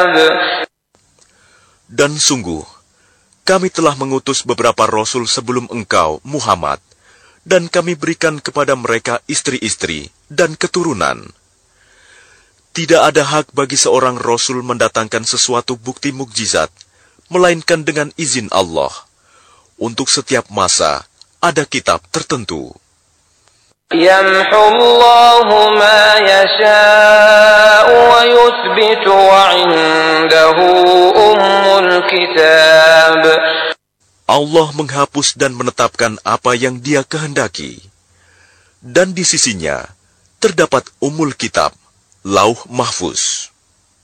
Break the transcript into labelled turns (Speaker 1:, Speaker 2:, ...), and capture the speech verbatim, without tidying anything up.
Speaker 1: Dan sungguh, kami telah mengutus beberapa rasul sebelum engkau, Muhammad, dan kami berikan kepada mereka istri-istri dan keturunan. Tidak ada hak bagi seorang rasul mendatangkan sesuatu bukti mukjizat, melainkan dengan izin Allah. Untuk setiap masa, ada kitab tertentu.
Speaker 2: Yamhullahu ma yasha'u wa yuthbitu wa 'indahu ummul kitab.
Speaker 1: Allah menghapus dan menetapkan apa yang Dia kehendaki. Dan di sisinya terdapat Ummul Kitab, Lauh Mahfuz.